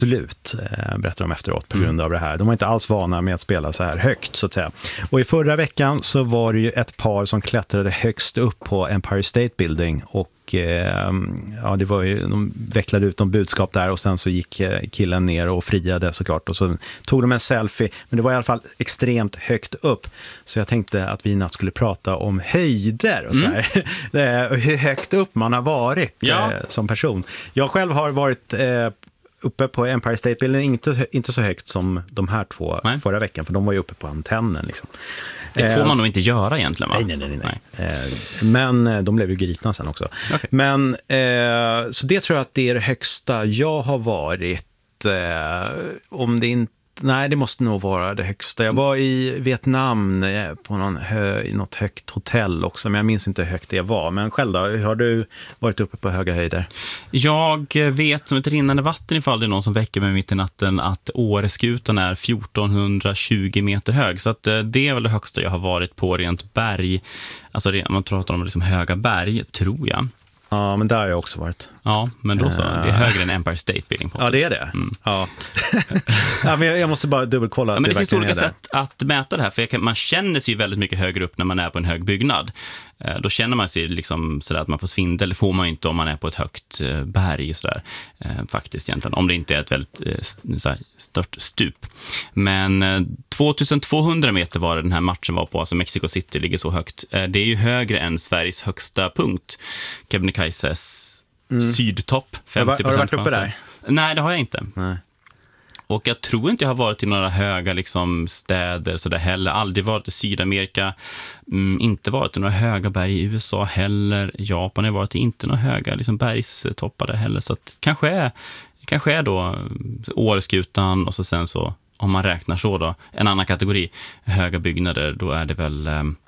Absolut, berättar de efteråt på grund av det här. De var inte alls vana med att spela så här högt, så att säga. Och i förra veckan så var det ju ett par som klättrade högst upp på Empire State Building och ja, det var ju, de vecklade ut någon budskap där och sen så gick killen ner och friade såklart och så tog de en selfie, men det var i alla fall extremt högt upp, så jag tänkte att vi natt skulle prata om höjder och så här. Hur högt upp man har varit som person. Jag själv har varit uppe på Empire State Building, inte så högt som de här två förra veckan, för de var ju uppe på antennen liksom. Det får man nog inte göra egentligen, va? Nej. Men de blev ju gripna sen också. Okay. Men så det tror jag att det är det högsta jag har varit, om det inte. Nej, det måste nog vara det högsta. Jag var i Vietnam på i något högt hotell också, men jag minns inte hur högt det var. Men själv då, har du varit uppe på höga höjder? Jag vet som ett rinnande vatten, ifall det är någon som väcker mig mitt i natten, att Åreskutan är 1420 meter hög. Så att det är väl det högsta jag har varit på rent berg. Alltså man pratar om liksom höga berg, tror jag. Ja, men där har jag också varit. Ja, men då så. Det är högre än Empire State Building. Ja, det är det. Ja. Ja, men jag måste bara dubbelkolla. Ja, men det finns olika sätt att mäta det här. För man känner sig ju väldigt mycket högre upp när man är på en hög byggnad. Då känner man sig liksom sådär att man får svindel. Det får man ju inte om man är på ett högt berg sådär, faktiskt egentligen. Om det inte är ett väldigt stort stup. Men 2200 meter var det den här matchen var på. Alltså Mexico City ligger så högt. Det är ju högre än Sveriges högsta punkt. Kebnekaises sydtopp. 50%. Har du varit uppe där? Nej, det har jag inte. Nej. Och jag tror inte jag har varit i några höga liksom, städer så där heller. Aldrig varit i Sydamerika. Inte varit i några höga berg i USA heller. Japan har varit i inte några höga liksom, bergstoppar där heller. Så att kanske är då Åreskutan och så sen så, om man räknar så då, en annan kategori, höga byggnader, då är det väl,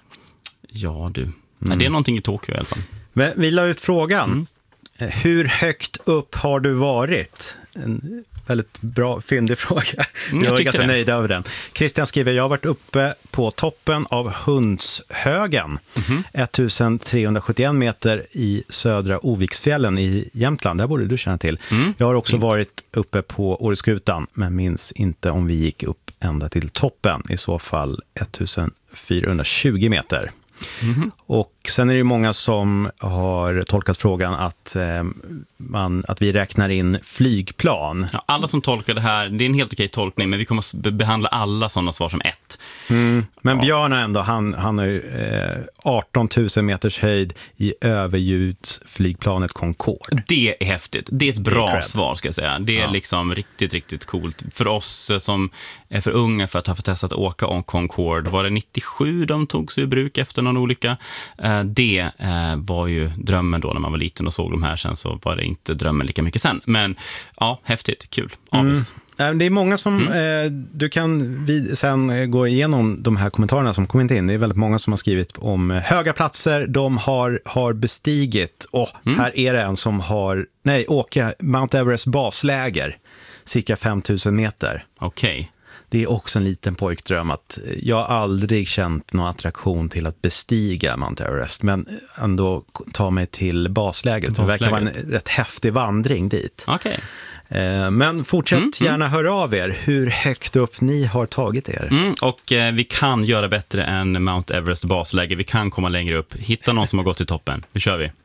Nej, det är någonting i Tokyo i alla fall. Men vi la ut frågan. Hur högt upp har du varit? En väldigt bra fyndig fråga. Jag var ganska nöjd över den. Christian skriver, jag har varit uppe på toppen av Hundshögen. 1371 meter i södra Oviksfjällen i Jämtland. Där borde du känna till. Jag har också varit uppe på Åreskutan, men minns inte om vi gick upp ända till toppen. I så fall 1420 meter. Och sen är det ju många som har tolkat frågan att vi räknar in flygplan. Ja, alla som tolkar det här, det är en helt okej tolkning, men vi kommer att behandla alla sådana svar som ett. Men Björn ändå, han har ju 18 000 meters höjd i överljudsflygplanet Concorde. Det är häftigt. Det är ett bra svar, ska jag säga. Det är liksom riktigt, riktigt coolt. För oss som är för unga för att ha fått testat att åka om Concorde, var det 97 de tog sig i bruk efter någon olycka. Det var ju drömmen då när man var liten och såg de här. Sen så var det inte drömmen lika mycket sen. Men ja, häftigt, kul. Avis. Det är många som, du kan sen gå igenom de här kommentarerna som kommit in. Det är väldigt många som har skrivit om höga platser de har bestigit. Och här är det en som åka Mount Everest basläger, cirka 5000 meter. Okej. Det är också en liten pojkdröm att jag har aldrig känt någon attraktion till att bestiga Mount Everest, men ändå ta mig till basläget. Det verkar vara en rätt häftig vandring dit. Okej. Men fortsätt gärna höra av er hur högt upp ni har tagit er. Och vi kan göra bättre än Mount Everest basläge. Vi kan komma längre upp. Hitta någon som har gått till toppen. Nu kör vi.